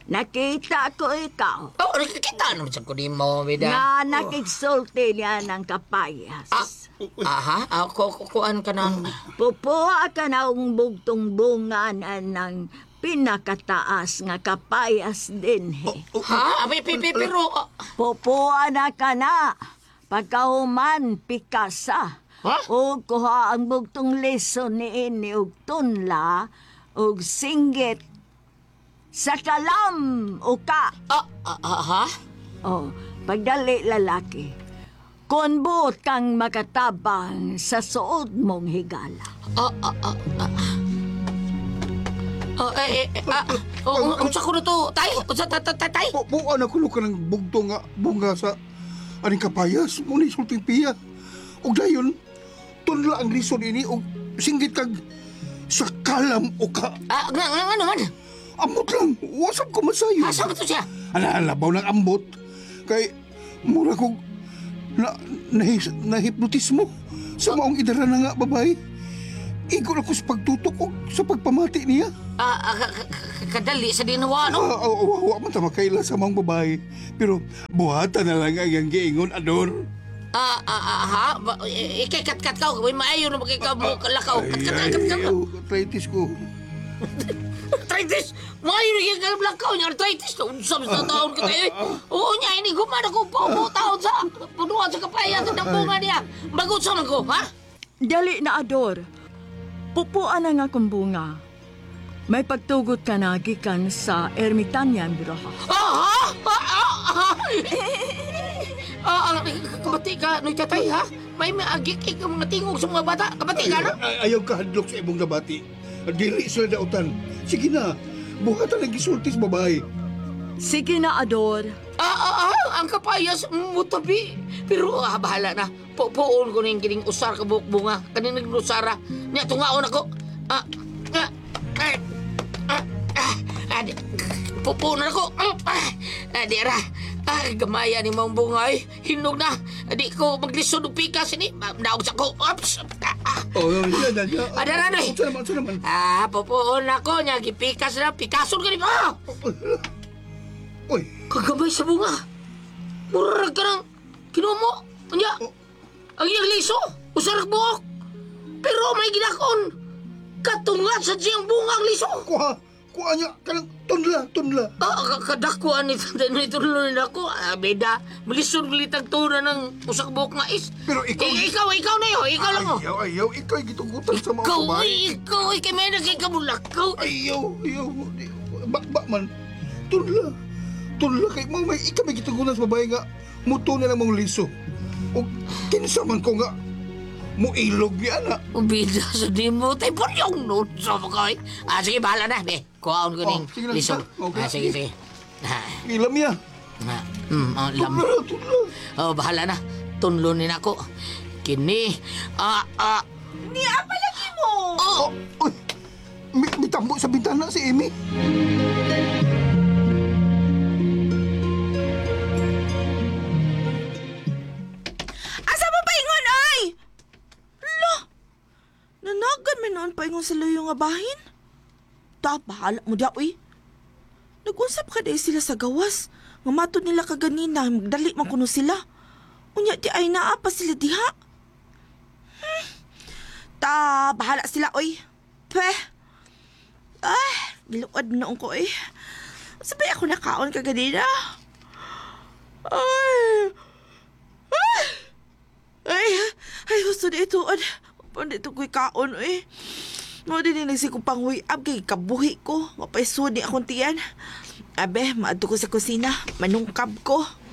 Nakita ko ikaw. Oh, nakikita naman sa kunin mo, bida. Na nakigsulti niya ng kapayas. Aha, kukuan ka ng... Pupuha ka na ang bugtong bunganan ng pinakataas nga kapayas din, he. Ha? Pero... Pupuha na ka na. Pagkahuman, pikasa. Ha? O kuha ang bugtong leso ni ini og tunla og singgit sa kalam o ka. Ha? O, pagdali lalaki. Konbot kang makatabang sa suod mong higala. Unsa ko na to? Tay? Unsa tay? Buwan ako ka ng bugto nga bunga sa aning kapayas. Muna isulting piya. O dayon, tunla ang lison ini o singgit kag sa kalam o ka. Nga naman. Ambot lang. Wasap ko masayo. Asa ba to siya? Alabaw ng ambot. Kay mura kong nahipnotismo sa maong idara na nga babae. Igor ako sa pagtutok o sa pagpamati niya. Kadali sa dinawa, no? Wa man tama kaila sa maong babae. Pero buhatan na lang ang iyang giingon, Ador. Ha? Ikay kat-kat ka. Gawin maayo na magkikaw mo kalakaw. Kat-kat ka. Arthritis ko. Arthritis! Maayo na yung kalakaw niya. Arthritis na. Unsam sa taon ka tayo. Oo niya, ini gumana ko pa taon sa punuan sa kapaya sa bunga niya. Bagot sa man ko, ha? Dali na, Ador. Pupuan na nga kong bunga. May pagtugot ka na gikan sa ermitanya ang biroha. Kabati ka, Noy Tatay, ha? May maagik ang mga tingog sa mga bata. Kabati ka, no? Ayaw ka hadlok sa imong nabati. Dili sila dautan. Sige na. Buhatan ang gisultis babae. Sige na, Ador. Ang kapayas mutabi. Pero bahala na. Puon ko na yung kining usar ka bunga. Kaninag usara. Niya, tungaon ako. Pupuon na ako. Dira. Gamaya ni mong bungay. Hinog na. Di ko maglisod ng pikas ini. Naog sa ko. Oops. Yan. Adara na eh. Unsa naman. Pupuon ako. Niya, gipikas na. Pikason ka ni mo. Uy. Kagabay sa bunga. Murarag ka ng kinumo. Anya. Ang iyang liso. Usarak buhok. Pero may ginakon. Katungat sa siyang bunga ang liso. Kuha niya. Kanang tunla. Kadakuan nito lunin ako. Beda, malisod litang tuna ng usak buhok nga is. Pero ikaw... Ikaw na yun. Ikaw lang mo. Ayaw. Ikaw ay gitugutan sa mga babae. Ikaw ay kay may nagkikamulakaw. Ayaw. Bakba man. Tunla kay mo. Ikaw may gitugutan sa babae nga. Muto na lang mong liso. O kinsaman ko nga. Mo ilog niya na. Bida sa di mo. Tayo po yung note sa mga. Sige, bahala na. Kuhaon ko ng liso. Sige. Ilam niya. Lam. Tunla. Bahala na. Tunlunin ako. Kini. Ni apa lagi mo? Uy. May tambo sa bintana si Amy. Nanagan may noon pa ingon sa layo nga bahin. Bahala mo da, uy. Nag-usap ka dahil sila sa gawas. Nga matod nila kaganina, magdali man kuno sila. Unya di ay naapa sila diha. Bahala sila, uy. Pweh. Giluad na ko, eh. Sabay ako nakaon kaganina. Ay, gusto na ito. Pandito ko'y kaon, eh. Mga din nagsig ko pang huyab kay kabuhi ko. Mapaisod ni akong tiyan. Abe, maadto ko sa kusina. Manungkab ko.